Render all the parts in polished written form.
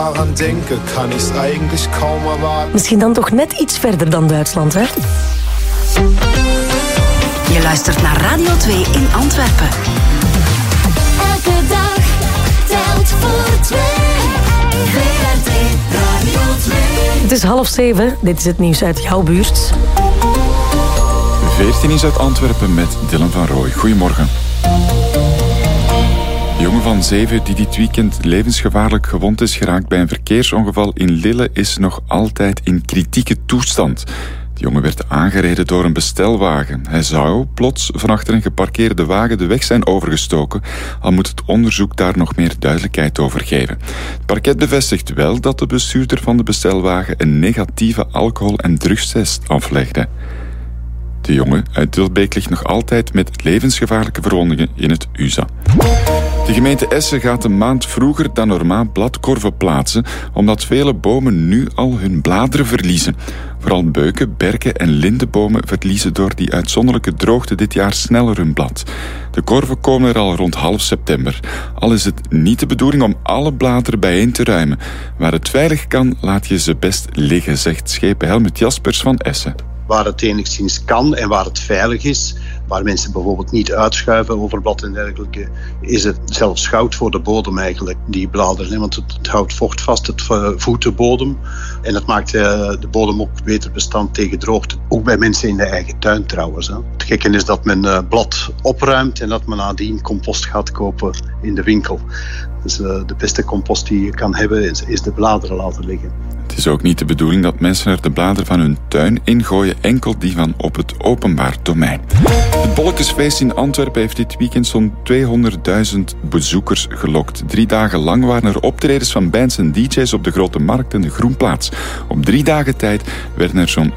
Daran denken kan ich's eigentlich kaum erwarten. Misschien dan toch net iets verder dan Duitsland, hè? Je luistert naar Radio 2 in Antwerpen. Elke dag telt voor 2. VRT Radio 2. Het is 6:30. Dit is het nieuws uit jouw buurt. 14 is uit Antwerpen met Dylan van Rooij. Goedemorgen. De jongen van 7 die dit weekend levensgevaarlijk gewond is geraakt bij een verkeersongeval in Lille is nog altijd in kritieke toestand. De jongen werd aangereden door een bestelwagen. Hij zou plots van achter een geparkeerde wagen de weg zijn overgestoken, al moet het onderzoek daar nog meer duidelijkheid over geven. Het parket bevestigt wel dat de bestuurder van de bestelwagen een negatieve alcohol- en drugstest aflegde. De jongen uit Dilbeek ligt nog altijd met levensgevaarlijke verwondingen in het UZA. De gemeente Essen gaat een maand vroeger dan normaal bladkorven plaatsen, omdat vele bomen nu al hun bladeren verliezen. Vooral beuken, berken en lindenbomen verliezen door die uitzonderlijke droogte dit jaar sneller hun blad. De korven komen er al rond half september. Al is het niet de bedoeling om alle bladeren bijeen te ruimen. Waar het veilig kan, laat je ze best liggen, zegt schepen Helmut Jaspers van Essen. Waar het enigszins kan en waar het veilig is, waar mensen bijvoorbeeld niet uitschuiven over blad en dergelijke, is het zelfs goud voor de bodem eigenlijk, die bladeren. Want het houdt vocht vast, het voedt de bodem en het maakt de bodem ook beter bestand tegen droogte. Ook bij mensen in de eigen tuin trouwens. Hè. Het gekke is dat men blad opruimt en dat men nadien compost gaat kopen in de winkel. Dus de beste compost die je kan hebben is de bladeren laten liggen. Het is ook niet de bedoeling dat mensen er de bladeren van hun tuin ingooien, enkel die van op het openbaar domein. Het Bolletjesfeest in Antwerpen heeft dit weekend zo'n 200.000 bezoekers gelokt. 3 dagen lang waren er optredens van bands en DJ's op de Grote Markt en de Groenplaats. Op 3 dagen tijd werden er zo'n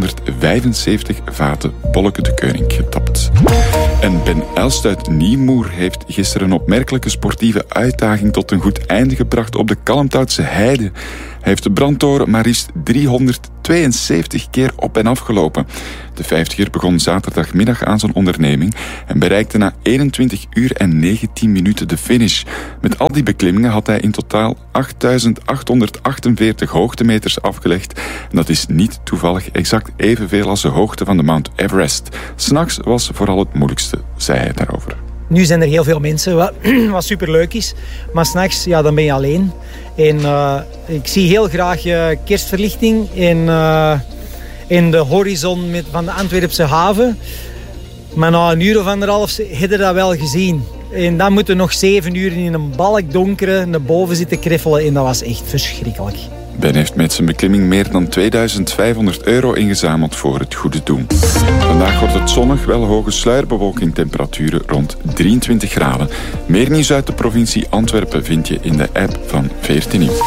575 vaten Bolleke de Keuning getapt. En Ben Elst uit Nieuwmoer heeft gisteren een opmerkelijke sportieve uitdaging tot een goed einde gebracht op de Kalmthoutse Heide. Hij heeft de brandtoren maar liefst 372 keer op en afgelopen. De 50er begon zaterdagmiddag aan zijn onderneming en bereikte na 21 uur en 19 minuten de finish. Met al die beklimmingen had hij in totaal 8.848 hoogtemeters afgelegd. En dat is niet toevallig exact evenveel als de hoogte van de Mount Everest. 'S Nachts was vooral het moeilijkste, zei hij daarover. Nu zijn er heel veel mensen, wat superleuk is. Maar 's nachts, ja, dan ben je alleen. En ik zie heel graag kerstverlichting in de horizon van de Antwerpse haven. Maar na een uur of anderhalf heb je dat wel gezien. En dan moeten we nog 7 uur in een balkdonkere naar boven zitten kriffelen. En dat was echt verschrikkelijk. Ben heeft met zijn beklimming meer dan €2500 ingezameld voor het goede doen. Vandaag wordt het zonnig, wel hoge sluierbewolking, temperaturen rond 23 graden. Meer nieuws uit de provincie Antwerpen vind je in de app van 14 Nieuws.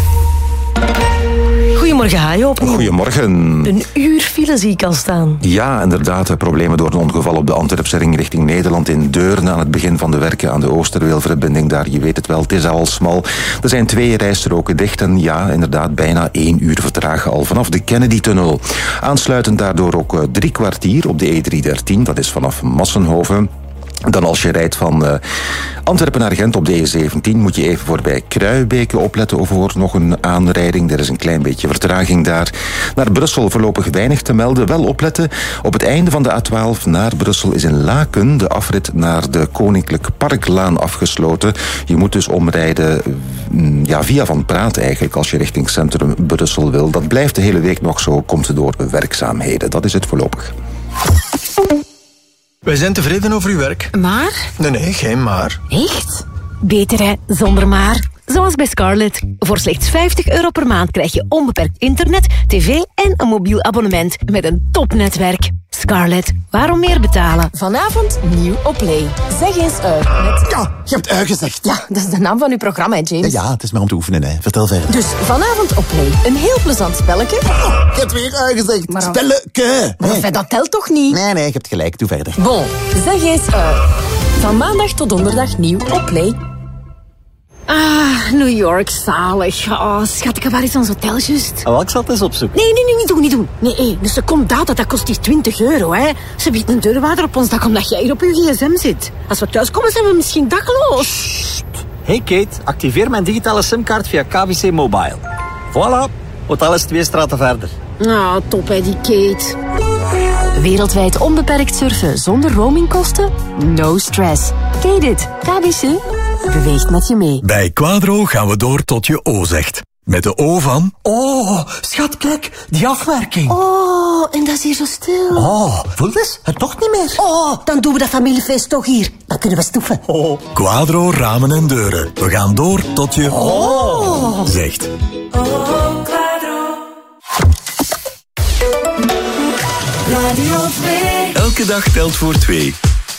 Goedemorgen, Hajo. Goedemorgen. Een uur file zie ik al staan. Ja, inderdaad. Problemen door een ongeval op de Antwerpse ring richting Nederland in Deurne aan het begin van de werken aan de Oosterweelverbinding. Daar, je weet het wel, het is al smal. Er zijn 2 rijstroken dicht en ja, inderdaad, bijna 1 uur vertragen al vanaf de Kennedy-tunnel. Aansluitend daardoor ook 3 kwartier op de E313, dat is vanaf Massenhoven. Dan als je rijdt van Antwerpen naar Gent op de E17 moet je even voorbij Kruibeke opletten voor nog een aanrijding. Er is een klein beetje vertraging daar. Naar Brussel voorlopig weinig te melden. Wel opletten. Op het einde van de A12 naar Brussel is in Laken de afrit naar de Koninklijk Parklaan afgesloten. Je moet dus omrijden via Van Praat eigenlijk als je richting centrum Brussel wil. Dat blijft de hele week nog zo, komt door werkzaamheden. Dat is het voorlopig. Wij zijn tevreden over uw werk. Maar? Nee, geen maar. Echt? Beter hè, zonder maar. Zoals bij Scarlett. Voor slechts €50 per maand krijg je onbeperkt internet, tv en een mobiel abonnement met een topnetwerk. Scarlett, waarom meer betalen? Vanavond nieuw op Play. Zeg eens uit met... Ja, je hebt gezegd. Ja, dat is de naam van uw programma, hè, James. Ja, het is maar om te oefenen, hè. Vertel verder. Dus vanavond op Play. Een heel plezant spelletje. Oh, je hebt weer gezegd. Maar spelleke. Maar dat telt toch niet? Nee, je hebt gelijk. Doe verder. Bon, zeg eens uit. Van maandag tot donderdag nieuw op Play. Ah, New York, zalig. Oh, schat, waar is ons hotel juist? Ik zal het eens opzoeken. Nee, niet doen. Nee, een seconde data, dat kost hier €20, hè. Ze biedt een deurwaarder op ons dak omdat jij hier op uw gsm zit. Als we thuis komen, zijn we misschien dakloos. Hey Kate, activeer mijn digitale simkaart via KBC Mobile. Voilà, hotel is 2 straten verder. Ah, top hè, die Kate. Wereldwijd onbeperkt surfen zonder roamingkosten? No stress. Kate it. KBC beweegt met je mee. Bij Quadro gaan we door tot je O zegt. Met de O van... Oh, schat, kijk, die afwerking. Oh, en dat is hier zo stil. Oh, voel eens, het toch niet meer. Oh, dan doen we dat familiefeest toch hier. Dan kunnen we stoeven. Oh. Quadro ramen en deuren. We gaan door tot je... Oh. Zegt. Quadro. Radio 2. Elke dag telt voor 2.